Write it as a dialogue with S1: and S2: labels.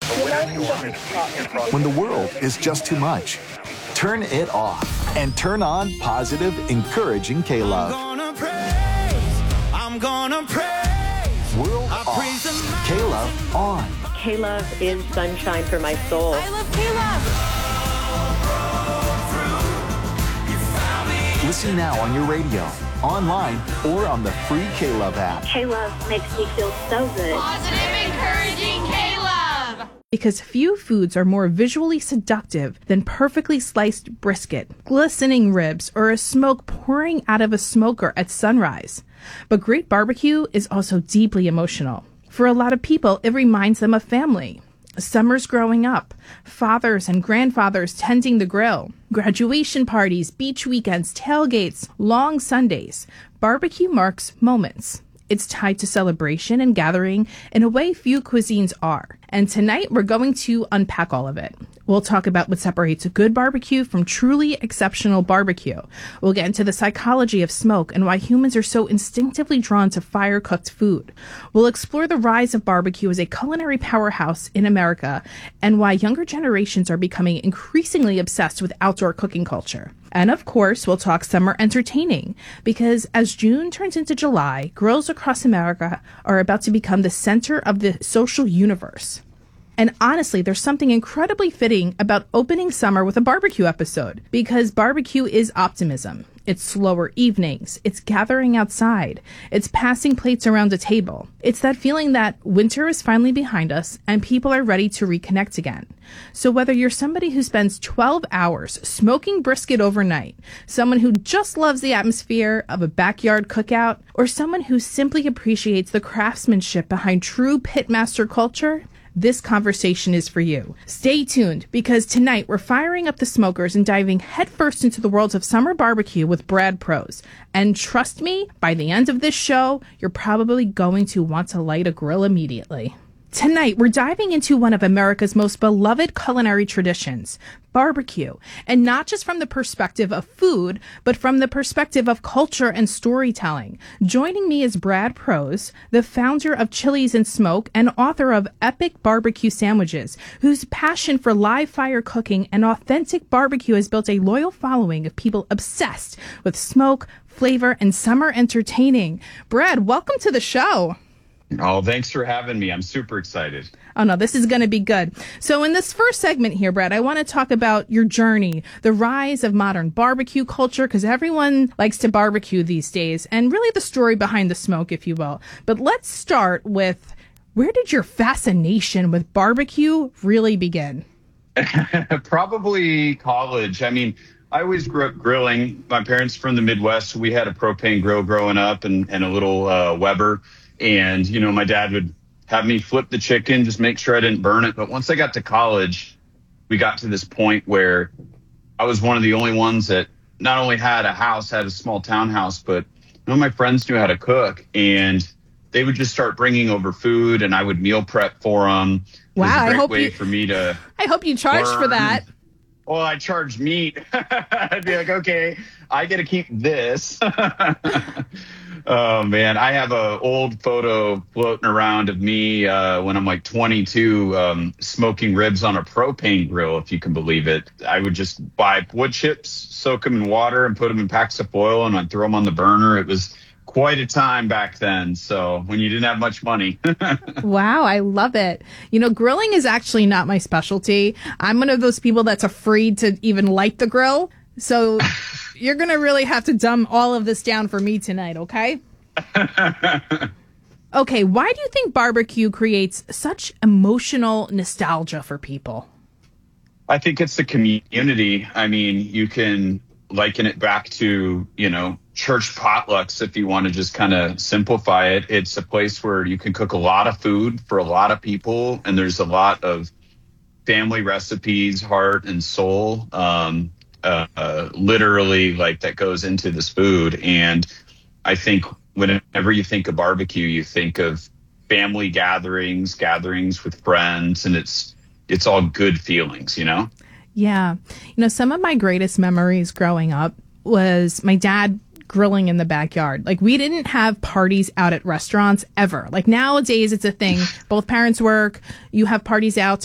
S1: When the world is just too much, turn it off and turn on positive, encouraging K-Love.
S2: I'm gonna praise.
S1: World off. K-Love on.
S3: K-Love is sunshine for my soul.
S4: I love K-Love.
S1: Listen now on your radio, online, or on the free K-Love app.
S5: K-Love makes me feel so good.
S4: Positive, encouraging K-Love.
S6: Because few foods are more visually seductive than perfectly sliced brisket, glistening ribs, or a smoke pouring out of a smoker at sunrise. But great barbecue is also deeply emotional. For a lot of people, it reminds them of family. Summers growing up, fathers and grandfathers tending the grill, graduation parties, beach weekends, tailgates, long Sundays. Barbecue marks moments. It's tied to celebration and gathering in a way few cuisines are. And tonight, we're going to unpack all of it. We'll talk about what separates a good barbecue from truly exceptional barbecue. We'll get into the psychology of smoke and why humans are so instinctively drawn to fire-cooked food. We'll explore the rise of barbecue as a culinary powerhouse in America and why younger generations are becoming increasingly obsessed with outdoor cooking culture. And of course, we'll talk summer entertaining, because as June turns into July, grills across America are about to become the center of the social universe. And honestly, there's something incredibly fitting about opening summer with a barbecue episode, because barbecue is optimism. It's slower evenings. It's gathering outside. It's passing plates around a table. It's that feeling that winter is finally behind us and people are ready to reconnect again. So whether you're somebody who spends 12 hours smoking brisket overnight, someone who just loves the atmosphere of a backyard cookout, or someone who simply appreciates the craftsmanship behind true pitmaster culture, this conversation is for you. Stay tuned, because tonight we're firing up the smokers and diving headfirst into the worlds of summer barbecue with Brad Prose. And trust me, by the end of this show, you're probably going to want to light a grill immediately. Tonight, we're diving into one of America's most beloved culinary traditions, barbecue, and not just from the perspective of food, but from the perspective of culture and storytelling. Joining me is Brad Prose, the founder of Chili's and Smoke and author of Epic Barbecue Sandwiches, whose passion for live fire cooking and authentic barbecue has built a loyal following of people obsessed with smoke, flavor, and summer entertaining. Brad, welcome to the show.
S7: Oh, thanks for having me. I'm super excited.
S6: Oh, no, this is going to be good. So in this first segment here, Brad, I want to talk about your journey, the rise of modern barbecue culture, because everyone likes to barbecue these days, and really the story behind the smoke, if you will. But let's start with, where did your fascination with barbecue really begin?
S7: Probably college. I mean, I always grew up grilling. My parents from the Midwest, so we had a propane grill growing up and a little Weber. And, you know, my dad would have me flip the chicken, just make sure I didn't burn it. But once I got to college, we got to this point where I was one of the only ones that not only had a small townhouse, but none of my friends knew how to cook. And they would just start bringing over food, and I would meal prep for them.
S6: Wow,
S7: it was a great way for me to
S6: I hope you charged
S7: learn.
S6: For that.
S7: Well, I charged meat. I'd be like, okay, I get to keep this. Oh, man, I have an old photo floating around of me when I'm like 22 smoking ribs on a propane grill, if you can believe it. I would just buy wood chips, soak them in water, and put them in packs of foil, and I'd throw them on the burner. It was quite a time back then, so when you didn't have much money.
S6: Wow, I love it. You know, grilling is actually not my specialty. I'm one of those people that's afraid to even light the grill. So you're going to really have to dumb all of this down for me tonight, okay? Okay, why do you think barbecue creates such emotional nostalgia for people?
S7: I think it's the community. I mean, you can liken it back to, you know, church potlucks if you want to just kind of simplify it. It's a place where you can cook a lot of food for a lot of people, and there's a lot of family recipes, heart and soul. Literally, like, that goes into this food. And I think whenever you think of barbecue, you think of family gatherings with friends, and it's all good feelings, you know?
S6: Yeah. You know, some of my greatest memories growing up was my dad grilling in the backyard. Like, we didn't have parties out at restaurants ever. Like, nowadays it's a thing. Both parents work. You have parties out